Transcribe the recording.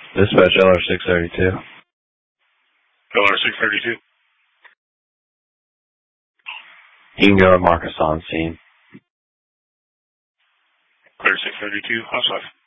Dispatch LR632. LR632. You can go and mark us on scene. Clear 632, how's 5?